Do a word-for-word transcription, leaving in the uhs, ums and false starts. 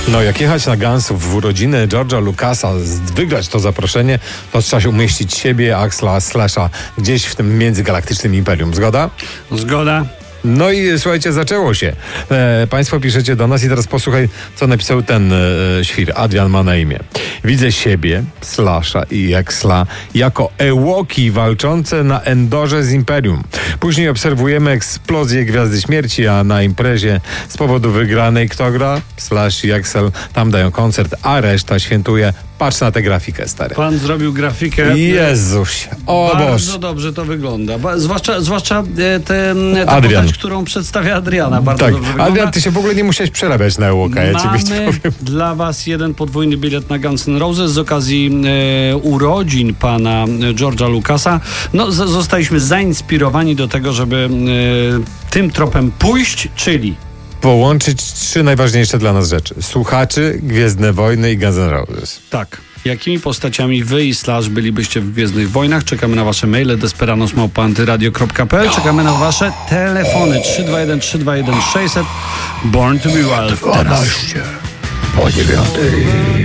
No, jak jechać na Gunsów w urodziny George'a Lucasa, wygrać to zaproszenie, to trzeba się umieścić siebie, Axla, Slasha gdzieś w tym międzygalaktycznym imperium. Zgoda? Zgoda. No i słuchajcie, zaczęło się. E, państwo piszecie do nas i teraz posłuchaj, co napisał ten e, świr. Adrian ma na imię. Widzę siebie, Slasha i Axla jako Ewoki walczące na Endorze z Imperium. Później obserwujemy eksplozję Gwiazdy Śmierci, a na imprezie z powodu wygranej kto gra? Slash i Axel tam dają koncert, a reszta świętuje. Patrz na tę grafikę, stary. Pan zrobił grafikę. Jezuś, o Boże. Bardzo dobrze to wygląda. Ba- zwłaszcza zwłaszcza e, te, tę Adrian. postać, którą przedstawia Adriana. Bardzo Tak, dobrze wygląda. Adrian, ty się w ogóle nie musiałeś przerabiać na Ewoka, ja ci Mamy powiem. dla was jeden podwójny bilet na Guns N' Roses z okazji e, urodzin pana George'a Lucasa. No, z- zostaliśmy zainspirowani do tego, żeby e, tym tropem pójść, czyli Połączyć trzy najważniejsze dla nas rzeczy. Słuchaczy, Gwiezdne Wojny i Guns N' Roses. tak. Jakimi postaciami wy i Slash bylibyście w Gwiezdnych Wojnach? Czekamy na wasze maile desperanos małpa antyradio kropka p l. Czekamy na wasze telefony trzy dwa jeden trzy dwa jeden sześćset. Born to be Wild. Teraz. po dziewiątej.